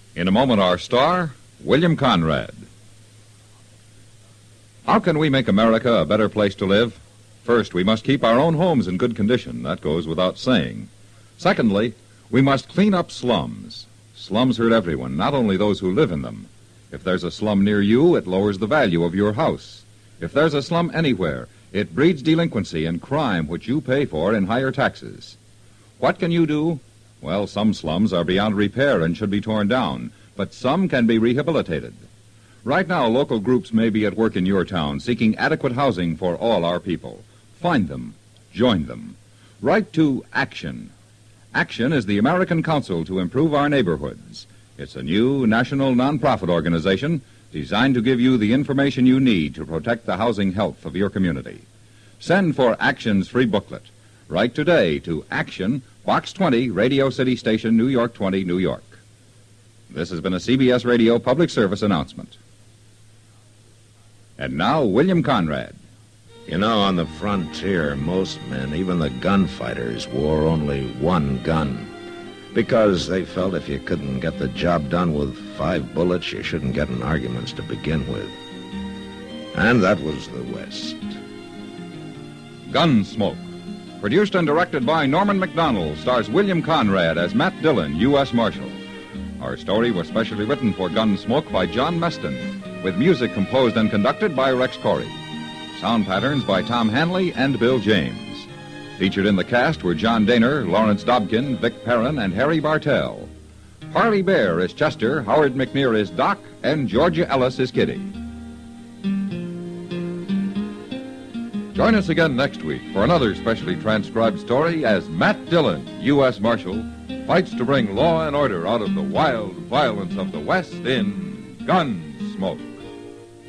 In a moment, our star, William Conrad. How can we make America a better place to live? First, we must keep our own homes in good condition. That goes without saying. Secondly, we must clean up slums. Slums hurt everyone, not only those who live in them. If there's a slum near you, it lowers the value of your house. If there's a slum anywhere, it breeds delinquency and crime, which you pay for in higher taxes. What can you do? Well, some slums are beyond repair and should be torn down, but some can be rehabilitated. Right now, local groups may be at work in your town seeking adequate housing for all our people. Find them. Join them. Write to Action. Action is the American Council to Improve Our Neighborhoods. It's a new national nonprofit organization designed to give you the information you need to protect the housing health of your community. Send for Action's free booklet. Write today to Action, Box 20, Radio City Station, New York 20, New York. This has been a CBS Radio public service announcement. And now, William Conrad. You know, on the frontier, most men, even the gunfighters, wore only one gun. Because they felt if you couldn't get the job done with 5 bullets, you shouldn't get in arguments to begin with. And that was the West. Gunsmoke. Produced and directed by Norman MacDonald, stars William Conrad as Matt Dillon, U.S. Marshal. Our story was specially written for Gunsmoke by John Meston, with music composed and conducted by Rex Corey. Sound patterns by Tom Hanley and Bill James. Featured in the cast were John Daner, Lawrence Dobkin, Vic Perrin, and Harry Bartell. Harley Bear is Chester, Howard McNear is Doc, and Georgia Ellis is Kitty. Join us again next week for another specially transcribed story as Matt Dillon, U.S. Marshal, fights to bring law and order out of the wild violence of the West in Gunsmoke.